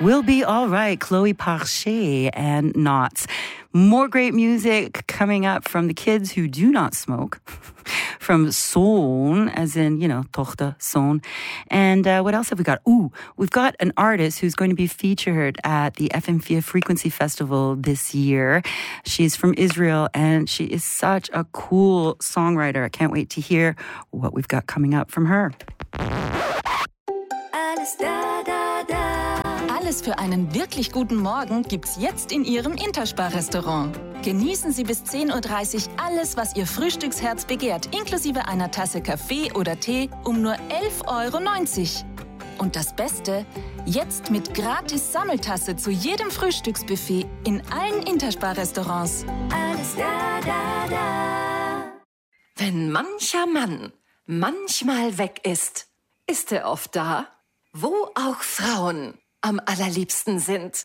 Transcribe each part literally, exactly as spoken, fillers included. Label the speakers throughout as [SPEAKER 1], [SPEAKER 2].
[SPEAKER 1] We'll Be Alright, Chloe Parche and Knots. More great music coming up from the kids who do not smoke. From Sohn, as in, you know, Tochter, Sohn. And uh, what else have we got? Ooh, we've got an artist who's going to be featured at the F M four Frequency Festival this year. She's from Israel, and she is such a cool songwriter. I can't wait to hear what we've got coming up from her.
[SPEAKER 2] Alles da, da, da. Alles für einen wirklich guten Morgen gibt's jetzt in Ihrem Interspar-Restaurant. Genießen Sie bis zehn Uhr dreißig alles, was Ihr Frühstücksherz begehrt, inklusive einer Tasse Kaffee oder Tee um nur elf Euro neunzig. Und das Beste, jetzt mit gratis Sammeltasse zu jedem Frühstücksbuffet in allen Interspar-Restaurants. Alles da, da, da.
[SPEAKER 3] Wenn mancher Mann manchmal weg ist, ist er oft da, wo auch Frauen am allerliebsten sind.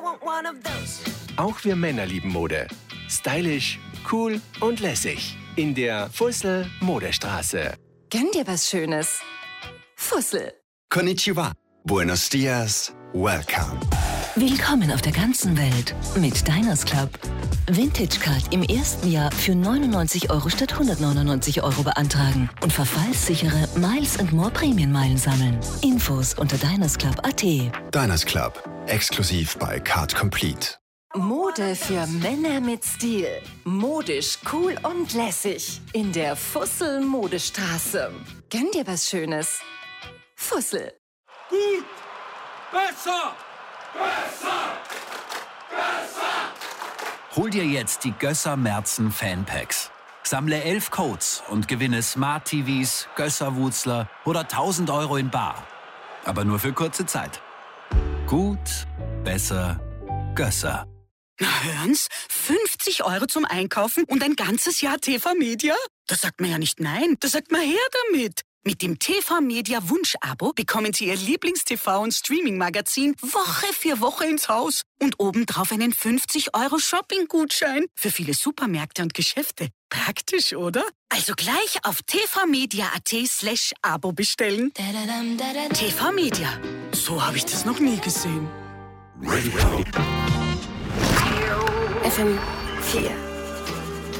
[SPEAKER 4] Auch wir Männer lieben Mode. Stylisch, cool und lässig. In der Fussel Modestraße.
[SPEAKER 3] Gönn dir was Schönes. Fussel.
[SPEAKER 5] Konnichiwa. Buenos dias. Welcome.
[SPEAKER 6] Willkommen auf der ganzen Welt mit Diners Club. Vintage Card im ersten Jahr für neunundneunzig Euro statt hundertneunundneunzig Euro beantragen und verfallssichere Miles and More Prämienmeilen sammeln. Infos unter dinersclub punkt at.
[SPEAKER 5] Diners Club. Exklusiv bei Card Complete.
[SPEAKER 3] Mode für Männer mit Stil. Modisch, cool und lässig. In der Fussel Modestraße. Gönn dir was Schönes. Fussel.
[SPEAKER 7] Gut. Besser. Besser. Besser.
[SPEAKER 8] Hol dir jetzt die Gösser Merzen Fanpacks. Sammle elf Codes und gewinne Smart T Vs, Gösser-Wutzler oder tausend Euro in bar. Aber nur für kurze Zeit. Gut, besser, Gösser.
[SPEAKER 9] Na hören's, fünfzig Euro zum Einkaufen und ein ganzes Jahr T V Media? Da sagt man ja nicht nein, da sagt man her damit. Mit dem T V Media Wunsch-Abo bekommen Sie Ihr Lieblings-T V- und Streaming-Magazin Woche für Woche ins Haus und obendrauf einen fünfzig Euro Shopping-Gutschein für viele Supermärkte und Geschäfte. Praktisch, oder? Also gleich auf tvmedia.at slash Abo bestellen. T V Media. So habe ich das noch nie gesehen.
[SPEAKER 5] Radio.
[SPEAKER 3] F M vier.